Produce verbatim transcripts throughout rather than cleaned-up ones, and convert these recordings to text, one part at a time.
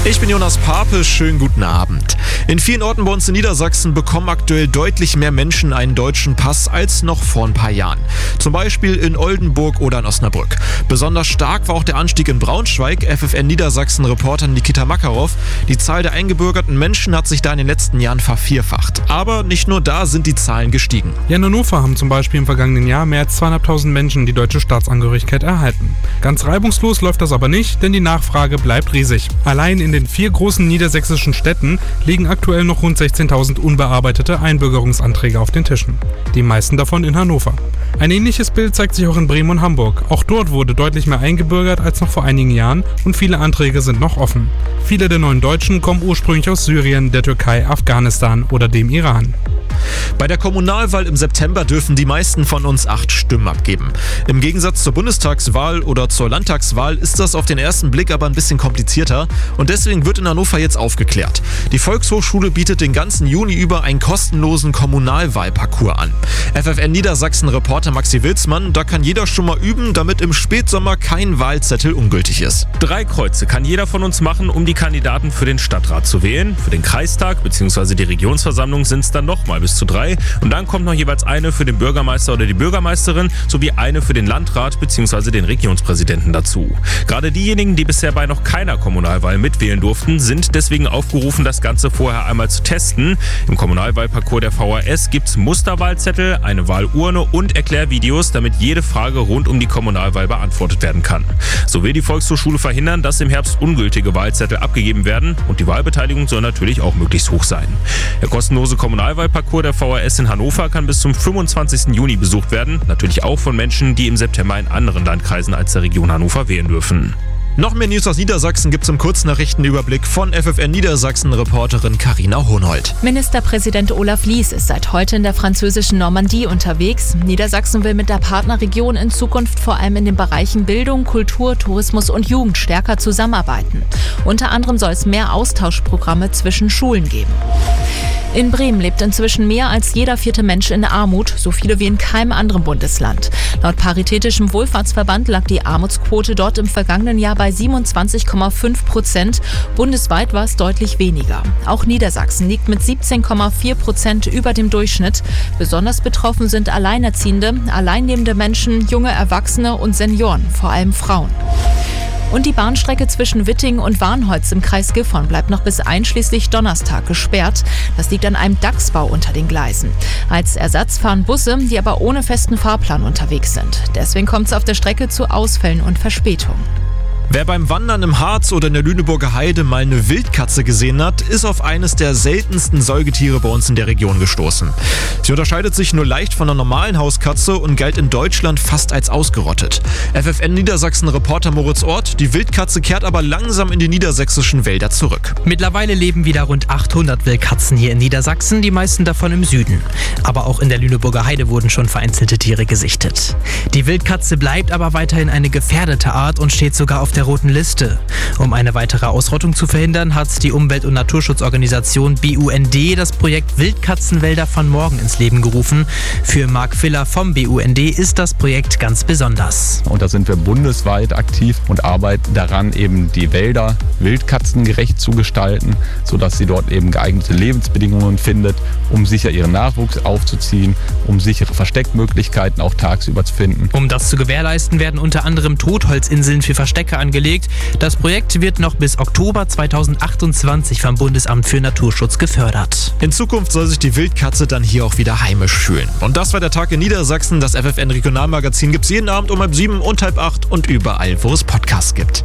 Ich bin Jonas Pape, schönen guten Abend. In vielen Orten bei uns in Niedersachsen bekommen aktuell deutlich mehr Menschen einen deutschen Pass als noch vor ein paar Jahren. Zum Beispiel in Oldenburg oder in Osnabrück. Besonders stark war auch der Anstieg in Braunschweig. F F N Niedersachsen-Reporter Nikita Makarov. Die Zahl der eingebürgerten Menschen hat sich da in den letzten Jahren vervierfacht. Aber nicht nur da sind die Zahlen gestiegen. Ja, in Hannover haben zum Beispiel im vergangenen Jahr mehr als zweihunderttausend Menschen die deutsche Staatsangehörigkeit erhalten. Ganz reibungslos läuft das aber nicht, denn die Nachfrage bleibt riesig. Allein in den vier großen niedersächsischen Städten liegen aktuell noch rund sechzehntausend unbearbeitete Einbürgerungsanträge auf den Tischen. Die meisten davon in Hannover. Ein ähnliches Bild zeigt sich auch in Bremen und Hamburg. Auch dort wurde deutlich mehr eingebürgert als noch vor einigen Jahren und viele Anträge sind noch offen. Viele der neuen Deutschen kommen ursprünglich aus Syrien, der Türkei, Afghanistan oder dem Iran. Bei der Kommunalwahl im September dürfen die meisten von uns acht Stimmen abgeben. Im Gegensatz zur Bundestagswahl oder zur Landtagswahl ist das auf den ersten Blick aber ein bisschen komplizierter und deswegen wird in Hannover jetzt aufgeklärt. Die Volkshochschule bietet den ganzen Juni über einen kostenlosen Kommunalwahlparcours an. F F N Niedersachsen-Reporter Maxi Wilsmann, da kann jeder schon mal üben, damit im Spätsommer kein Wahlzettel ungültig ist. Drei Kreuze kann jeder von uns machen, um die Kandidaten für den Stadtrat zu wählen. Für den Kreistag bzw. die Regionsversammlung sind es dann nochmal bis zu drei. Und dann kommt noch jeweils eine für den Bürgermeister oder die Bürgermeisterin sowie eine für den Landrat bzw. den Regionspräsidenten dazu. Gerade diejenigen, die bisher bei noch keiner Kommunalwahl mitwählen durften, sind deswegen aufgerufen, das Ganze vorher einmal zu testen. Im Kommunalwahlparcours der V H S gibt es Musterwahlzettel, eine Wahlurne und Erklärvideos, damit jede Frage rund um die Kommunalwahl beantwortet werden kann. So will die Volkshochschule verhindern, dass im Herbst ungültige Wahlzettel abgegeben werden und die Wahlbeteiligung soll natürlich auch möglichst hoch sein. Der kostenlose Kommunalwahlparcours der V H S in Hannover kann bis zum fünfundzwanzigsten Juni besucht werden, natürlich auch von Menschen, die im September in anderen Landkreisen als der Region Hannover wählen dürfen. Noch mehr News aus Niedersachsen gibt's im Kurznachrichtenüberblick von F F N Niedersachsen-Reporterin Carina Hohnhold. Ministerpräsident Olaf Lies ist seit heute in der französischen Normandie unterwegs. Niedersachsen will mit der Partnerregion in Zukunft vor allem in den Bereichen Bildung, Kultur, Tourismus und Jugend stärker zusammenarbeiten. Unter anderem soll es mehr Austauschprogramme zwischen Schulen geben. In Bremen lebt inzwischen mehr als jeder vierte Mensch in Armut, so viele wie in keinem anderen Bundesland. Laut Paritätischem Wohlfahrtsverband lag die Armutsquote dort im vergangenen Jahr bei siebenundzwanzig Komma fünf Prozent. Bundesweit war es deutlich weniger. Auch Niedersachsen liegt mit siebzehn Komma vier Prozent über dem Durchschnitt. Besonders betroffen sind Alleinerziehende, alleinnehmende Menschen, junge Erwachsene und Senioren, vor allem Frauen. Und die Bahnstrecke zwischen Witting und Warnholz im Kreis Gifhorn bleibt noch bis einschließlich Donnerstag gesperrt. Das liegt an einem Dachsbau unter den Gleisen. Als Ersatz fahren Busse, die aber ohne festen Fahrplan unterwegs sind. Deswegen kommt es auf der Strecke zu Ausfällen und Verspätungen. Wer beim Wandern im Harz oder in der Lüneburger Heide mal eine Wildkatze gesehen hat, ist auf eines der seltensten Säugetiere bei uns in der Region gestoßen. Sie unterscheidet sich nur leicht von einer normalen Hauskatze und galt in Deutschland fast als ausgerottet. F F N Niedersachsen-Reporter Moritz Ort, die Wildkatze kehrt aber langsam in die niedersächsischen Wälder zurück. Mittlerweile leben wieder rund achthundert Wildkatzen hier in Niedersachsen, die meisten davon im Süden. Aber auch in der Lüneburger Heide wurden schon vereinzelte Tiere gesichtet. Die Wildkatze bleibt aber weiterhin eine gefährdete Art und steht sogar auf der roten Liste. Um eine weitere Ausrottung zu verhindern, hat die Umwelt- und Naturschutzorganisation B U N D das Projekt Wildkatzenwälder von morgen ins Leben gerufen. Für Marc Filler vom B U N D ist das Projekt ganz besonders. Und da sind wir bundesweit aktiv und arbeiten daran, eben die Wälder wildkatzengerecht zu gestalten, sodass sie dort eben geeignete Lebensbedingungen findet, um sicher ihren Nachwuchs aufzuziehen, um sichere Versteckmöglichkeiten auch tagsüber zu finden. Um das zu gewährleisten, werden unter anderem Totholzinseln für Verstecke angelegt. Das Projekt wird noch bis Oktober zweitausendachtundzwanzig vom Bundesamt für Naturschutz gefördert. In Zukunft soll sich die Wildkatze dann hier auch wieder heimisch fühlen. Und das war der Tag in Niedersachsen. Das F F N Regionalmagazin gibt's jeden Abend um halb sieben und halb acht und überall, wo es Podcasts gibt.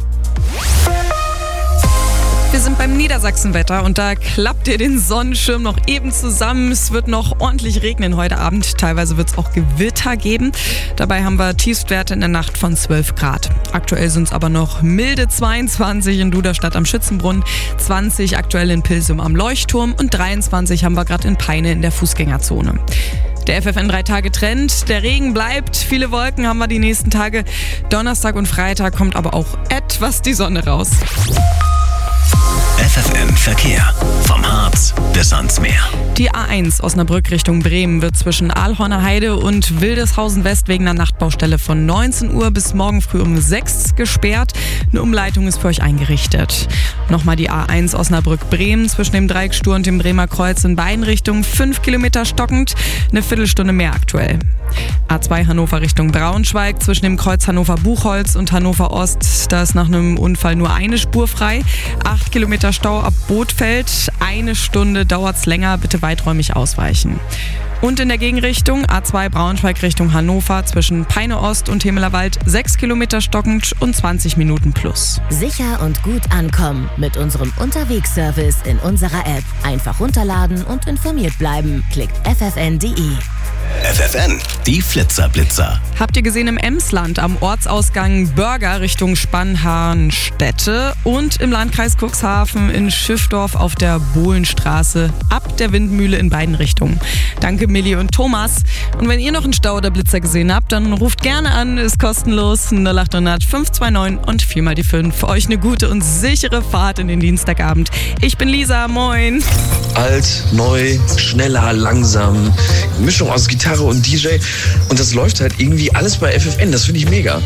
Wir sind beim Niedersachsenwetter und da klappt ihr den Sonnenschirm noch eben zusammen. Es wird noch ordentlich regnen heute Abend. Teilweise wird es auch Gewitter geben. Dabei haben wir Tiefstwerte in der Nacht von zwölf Grad. Aktuell sind es aber noch milde zweiundzwanzig in Duderstadt am Schützenbrunnen, zwanzig aktuell in Pilsum am Leuchtturm und dreiundzwanzig haben wir gerade in Peine in der Fußgängerzone. Der F F N drei Tage Trend, der Regen bleibt, viele Wolken haben wir die nächsten Tage. Donnerstag und Freitag kommt aber auch etwas die Sonne raus. F F N Verkehr. Vom Harz bis ans Meer. Die A eins Osnabrück Richtung Bremen wird zwischen Aalhorner Heide und Wildeshausen West wegen einer Nachtbaustelle von neunzehn Uhr bis morgen früh um sechs gesperrt. Eine Umleitung ist für euch eingerichtet. Nochmal die A eins Osnabrück-Bremen zwischen dem Dreieckstur und dem Bremer Kreuz in beiden Richtungen fünf Kilometer stockend, eine Viertelstunde mehr aktuell. A zwei Hannover Richtung Braunschweig zwischen dem Kreuz Hannover-Buchholz und Hannover Ost, da ist nach einem Unfall nur eine Spur frei. Acht Kilometer Stau ab Bootfeld, eine Stunde dauert's länger, bitte weiträumig ausweichen. Und in der Gegenrichtung A zwei Braunschweig Richtung Hannover zwischen Peine Ost und Hemelerwald sechs Kilometer stockend und zwanzig Minuten plus. Sicher und gut ankommen mit unserem Unterwegsservice in unserer App. Einfach runterladen und informiert bleiben. Klickt f f n punkt d e. F F N, die Flitzer-Blitzer. Habt ihr gesehen im Emsland am Ortsausgang Börger Richtung Spannhahnstätte und im Landkreis Cuxhaven in Schiffdorf auf der Bohlenstraße ab der Windmühle in beiden Richtungen. Danke Milli und Thomas. Und wenn ihr noch einen Stau oder Blitzer gesehen habt, dann ruft gerne an, ist kostenlos null acht hundert fünf zwei neun und vier mal die fünf. Für euch eine gute und sichere Fahrt in den Dienstagabend. Ich bin Lisa, moin. Alt, neu, schneller, langsam. Mischung aus Gitarre und D J. Und das läuft halt irgendwie alles bei F F N. Das finde ich mega.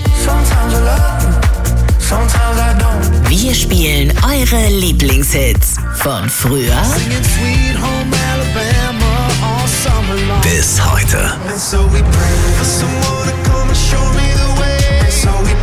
Wir spielen eure Lieblingshits von früher Bis heute.